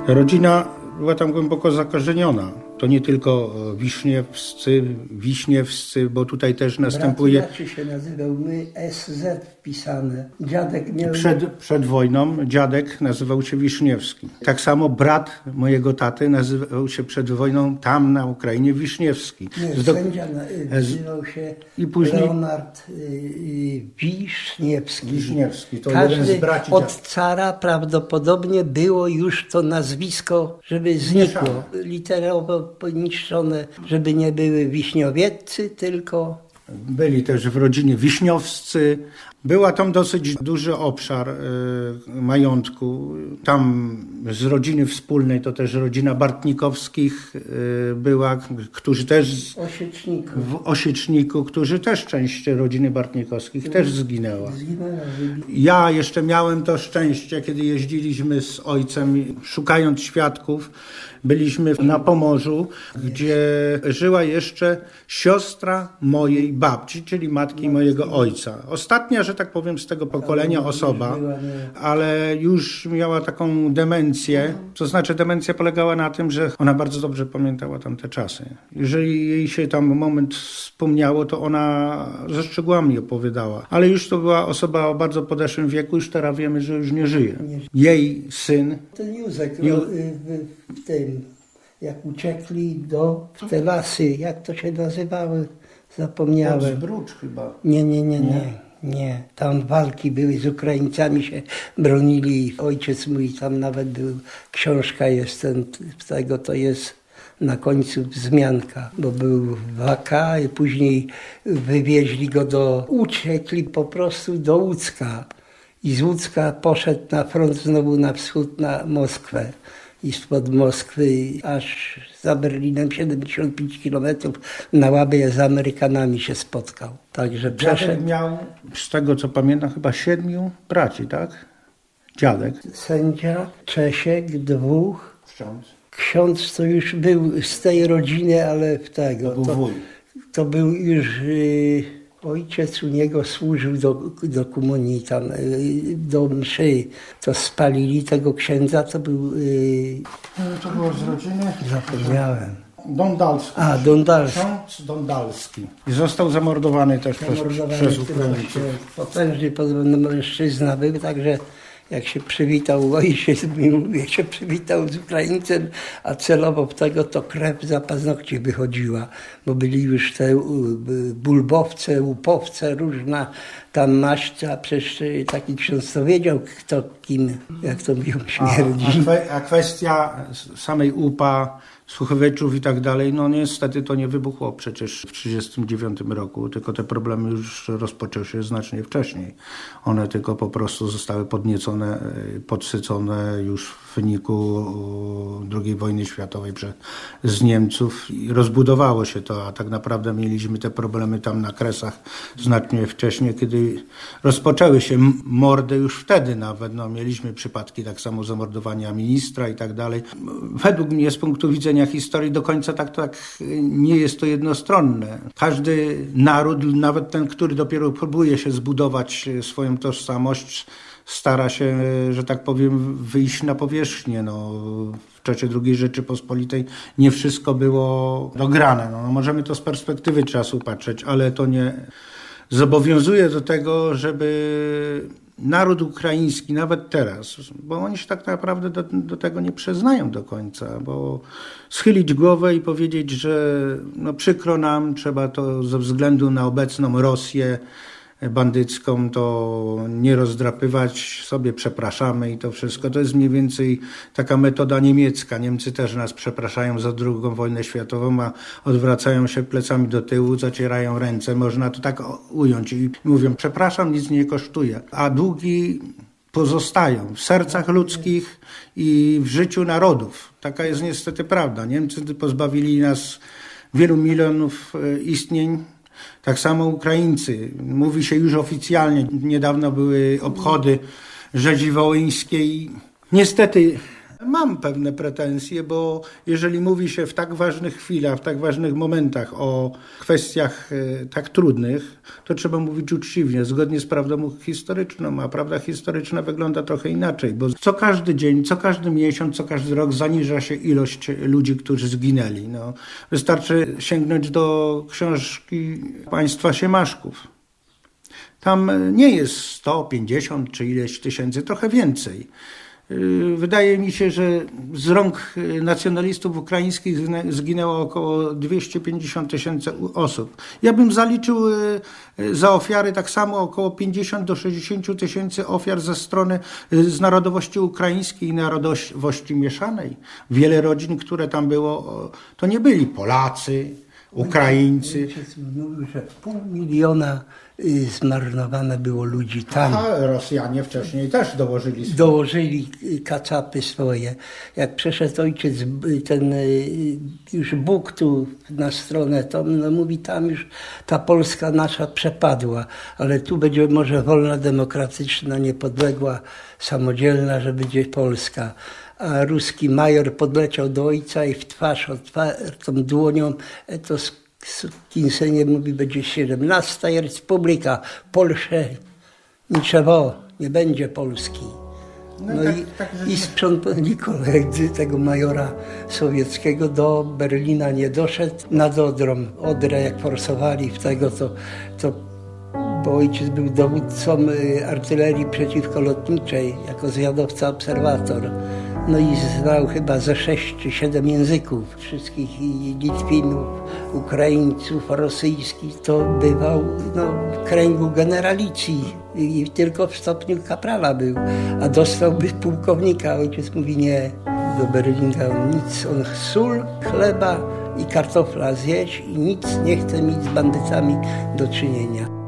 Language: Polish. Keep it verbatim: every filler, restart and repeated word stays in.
Rodzina była tam głęboko zakorzeniona. To nie tylko Wiśniewscy, Wiśniewscy, bo tutaj też następuje... Brat inaczej się nazywał, my S Z wpisane. Dziadek miał... Przed, przed wojną dziadek nazywał się Wiśniewski. Tak samo brat mojego taty nazywał się przed wojną tam na Ukrainie Wiśniewski. Nie, Zdo... sędzia nazywał się i później... Leonard y, Wiśniewski. Wiśniewski, to Każdy jeden z braci. Od cara prawdopodobnie było już to nazwisko, żeby znikło. Literowo poniszczone, żeby nie były wiśniowieccy, tylko... Byli też w rodzinie Wiśniowscy. Była tam dosyć duży obszar y, majątku. Tam z rodziny wspólnej to też rodzina Bartnikowskich y, była, którzy też... Osieczniku. W Osieczniku, którzy też część rodziny Bartnikowskich też zginęła. Zginęła. Ja jeszcze miałem to szczęście, kiedy jeździliśmy z ojcem, szukając świadków. Byliśmy na Pomorzu, gdzie żyła jeszcze siostra mojej babci, czyli matki mojego ojca. Ostatnia, że tak powiem, z tego pokolenia osoba, ale już miała taką demencję. To znaczy demencja polegała na tym, że ona bardzo dobrze pamiętała tamte czasy. Jeżeli jej się tam moment wspomniało, to ona ze szczegółami opowiadała. Ale już to była osoba o bardzo podeszłym wieku, już teraz wiemy, że już nie żyje. Jej syn... Ten Józek Ju... w tym, jak uciekli do w te lasy, jak to się nazywały, zapomniałem. Zbrucz chyba. Nie, nie, nie, nie, nie. Tam walki były, z Ukraińcami się bronili. Ojciec mój, tam nawet był, książka jest, ten, tego to jest na końcu wzmianka, bo był w A K i później wywieźli go do, uciekli po prostu do Łódzka. I z Łódzka poszedł na front znowu na wschód, na Moskwę. I spod Moskwy aż za Berlinem siedemdziesiąt pięć kilometrów na Łabie z Amerykanami się spotkał. Także przeszedł. Miał, z tego co pamiętam, chyba siedmiu braci, tak? Dziadek. Sędzia, Czesiek, dwóch. Ksiądz. Ksiądz to już był z tej rodziny, ale w tego. To był to, wuj. To był już... Yy, ojciec u niego służył do, do komunii, tam, do mszy. To spalili tego księdza, to był... Yy... To było z rodziny? Zapomniałem. Dondalski. A, Dondalski. Ksiądz Dondalski. I został zamordowany też zamordowany przez, przez Ukraińców. Potężny mężczyzna był, także jak się przywitał ojciec, jak się przywitał z Ukraińcem, a celowo w tego, to krew za paznokci wychodziła, bo byli już te bulbowce, łupowce, różna tam maść, a przecież taki ksiądz to wiedział, kto kim, jak to mówią, śmierdzi. A, a, kwe, a kwestia samej U P A, Słuchowieczów i tak dalej, no niestety to nie wybuchło przecież w tysiąc dziewięćset trzydziestym dziewiątym roku, tylko te problemy już rozpoczęły się znacznie wcześniej. One tylko po prostu zostały podniecone, podsycone już w wyniku drugiej wojny światowej przez, z Niemców i rozbudowało się to, a tak naprawdę mieliśmy te problemy tam na Kresach znacznie wcześniej, kiedy rozpoczęły się mordy już wtedy nawet, no mieliśmy przypadki tak samo zamordowania ministra i tak dalej. Według mnie z punktu widzenia historii do końca tak, tak nie jest to jednostronne. Każdy naród, nawet ten, który dopiero próbuje się zbudować swoją tożsamość, stara się, że tak powiem, wyjść na powierzchnię. No, w czasie drugiej Rzeczypospolitej nie wszystko było dograne. No, możemy to z perspektywy czasu patrzeć, ale to nie zobowiązuje do tego, żeby naród ukraiński, nawet teraz, bo oni się tak naprawdę do, do tego nie przyznają do końca, bo schylić głowę i powiedzieć, że no przykro nam, trzeba to ze względu na obecną Rosję bandycką to nie rozdrapywać, sobie przepraszamy i to wszystko. To jest mniej więcej taka metoda niemiecka. Niemcy też nas przepraszają za drugą wojnę światową, a odwracają się plecami do tyłu, zacierają ręce. Można to tak ująć i mówią, przepraszam, nic nie kosztuje. A długi pozostają w sercach ludzkich i w życiu narodów. Taka jest niestety prawda. Niemcy pozbawili nas wielu milionów istnień. Tak samo Ukraińcy. Mówi się już oficjalnie. Niedawno były obchody rzezi wołyńskiej. Niestety Mam pewne pretensje, bo jeżeli mówi się w tak ważnych chwilach, w tak ważnych momentach o kwestiach tak trudnych, to trzeba mówić uczciwie, zgodnie z prawdą historyczną, a prawda historyczna wygląda trochę inaczej, bo co każdy dzień, co każdy miesiąc, co każdy rok zaniża się ilość ludzi, którzy zginęli. No, wystarczy sięgnąć do książki państwa Siemaszków. Tam nie jest sto pięćdziesiąt czy ileś tysięcy, trochę więcej. Wydaje mi się, że z rąk nacjonalistów ukraińskich zginęło około dwieście pięćdziesiąt tysięcy osób. Ja bym zaliczył za ofiary tak samo około pięćdziesiąt do sześćdziesięciu tysięcy ofiar ze strony z narodowości ukraińskiej i narodowości mieszanej. Wiele rodzin, które tam było, to nie byli Polacy, Ukraińcy. Mówił, że pół miliona zmarnowane było ludzi tam. A Rosjanie wcześniej też dołożyli swoje. Dołożyli kacapy swoje. Jak przeszedł ojciec, ten już Bóg tu na stronę, to no mówi, tam już ta Polska nasza przepadła, ale tu będzie może wolna, demokratyczna, niepodległa, samodzielna, że będzie Polska. A ruski major podleciał do ojca i w twarz otwartą dłonią to Kinsenie mówi, będzie siedemnasta Republika, Polsze niczego, nie będzie Polski. No, no tak, i, tak, i sprzątali koledzy tego majora sowieckiego, do Berlina nie doszedł, nad Odrą. Odrę jak forsowali w tego, to, to bo ojciec był dowódcą artylerii przeciwkolotniczej, jako zwiadowca, obserwator. No i znał chyba ze sześć czy siedem języków, wszystkich i Litwinów, Ukraińców, rosyjskich. To bywał no, w kręgu generalicji i tylko w stopniu kaprala był, a dostałby pułkownika. Ojciec mówi nie, do Berlina on nic, on sól, chleba i kartofla zjeść i nic nie chce mieć z bandytami do czynienia.